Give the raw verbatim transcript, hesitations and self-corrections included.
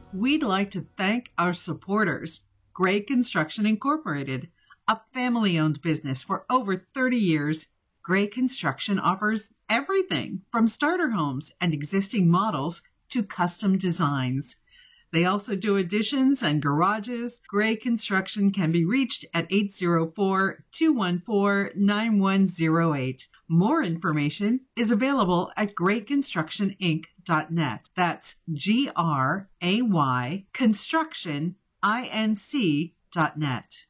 We'd like to thank our supporters, Gray Construction Incorporated, a family-owned business for over thirty years. Gray Construction offers everything from starter homes and existing models to custom designs. They also do additions and garages. Gray Construction can be reached at eight zero four, two one four, nine one zero eight. More information is available at gray construction inc dot net. That's G R A Y construction inc dot net.